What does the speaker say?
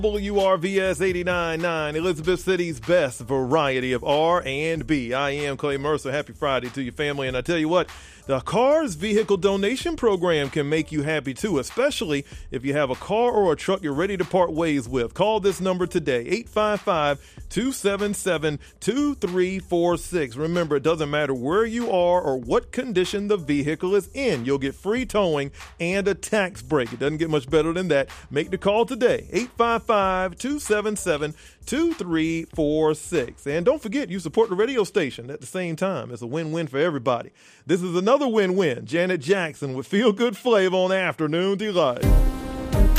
WRVS 89.9, Elizabeth City's best variety of R&B. I am Clay Mercer. Happy Friday to your family. And I tell you what, the Cars Vehicle Donation Program can make you happy too, especially if you have a car or a truck you're ready to part ways with. Call this number today, 855-277-2346. Remember, it doesn't matter where you are or what condition the vehicle is in. You'll get free towing and a tax break. It doesn't get much better than that. Make the call today, 855-277-2346. And don't forget, you support the radio station at the same time. It's a win-win for everybody. This is another win-win. Janet Jackson with Feel Good Flavor on Afternoon Delight.